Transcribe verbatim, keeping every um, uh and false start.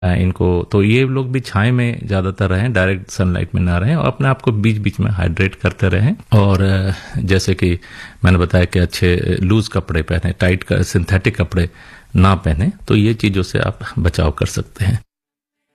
इनको तो ये लोग भी छाए में ज्यादातर रहें, डायरेक्ट सनलाइट में ना रहें, और अपने आप को बीच बीच में हाइड्रेट करते रहें। और जैसे कि मैंने बताया कि अच्छे लूज कपड़े पहने, टाइट सिंथेटिक कपड़े ना पहने, तो ये चीजों से आप बचाव कर सकते हैं।